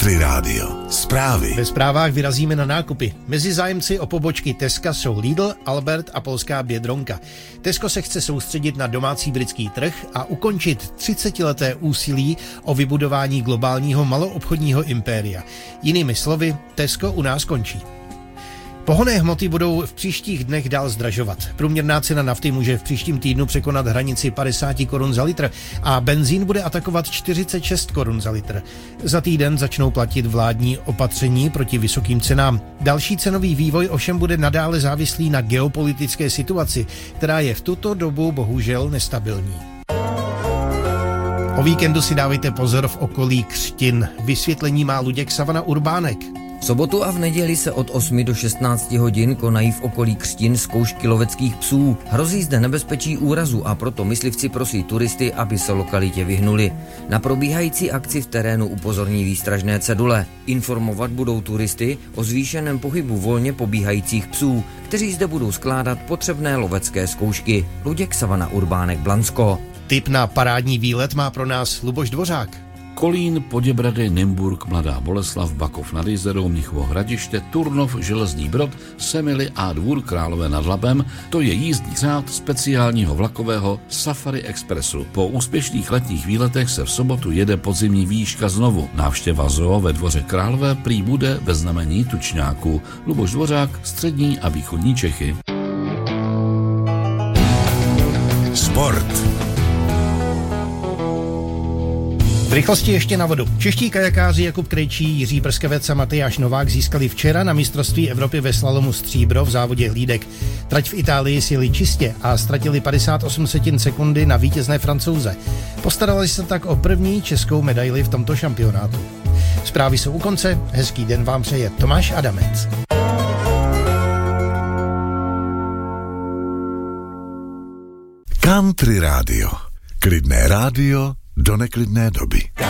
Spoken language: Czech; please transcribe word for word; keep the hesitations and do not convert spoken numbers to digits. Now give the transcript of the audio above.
Country Radio. Zprávy. Ve zprávách vyrazíme na nákupy. Mezi zájemci o pobočky Teska jsou Lidl, Albert a polská Biedronka. Tesco se chce soustředit na domácí britský trh a ukončit třicetileté úsilí o vybudování globálního maloobchodního impéria. Jinými slovy, Tesco u nás končí. Pohonné hmoty budou v příštích dnech dál zdražovat. Průměrná cena nafty může v příštím týdnu překonat hranici padesát korun za litr a benzín bude atakovat čtyřicet šest korun za litr. Za týden začnou platit vládní opatření proti vysokým cenám. Další cenový vývoj ovšem bude nadále závislý na geopolitické situaci, která je v tuto dobu bohužel nestabilní. O víkendu si dávejte pozor v okolí Křtin. Vysvětlení má Luděk Savana Urbánek. V sobotu a v neděli se od osmi do šestnácti hodin konají v okolí Křtin zkoušky loveckých psů. Hrozí zde nebezpečí úrazu a proto myslivci prosí turisty, aby se lokalitě vyhnuli. Na probíhající akci v terénu upozorní výstražné cedule. Informovat budou turisty o zvýšeném pohybu volně pobíhajících psů, kteří zde budou skládat potřebné lovecké zkoušky. Luděk Savana Urbánek, Blansko. Tip na parádní výlet má pro nás Luboš Dvořák. Kolín, Poděbrady, Nymburk, Mladá Boleslav, Bakov nad Jizerou, Mnichovo Hradiště, Turnov, Železný Brod, Semily a Dvůr Králové nad Labem, to je jízdní řád speciálního vlakového Safari Expressu. Po úspěšných letních výletech se v sobotu jede podzimní výška znovu. Návštěva zoo ve Dvoře Králové prý bude ve znamení tučňáků. Luboš Dvořák, střední a východní Čechy. Sport. V rychlosti ještě na vodu. Čeští kajakáři Jakub Krejčí, Jiří Prskavec a Matyáš Novák získali včera na mistrovství Evropy ve slalomu stříbro v závodě hlídek. Trať v Itálii sjeli čistě a ztratili padesát osm setin sekundy na vítězné Francouze. Postarali se tak o první českou medaili v tomto šampionátu. Zprávy jsou u konce, hezký den vám přeje Tomáš Adamec. Country Radio. Klidné rádio do neklidné doby.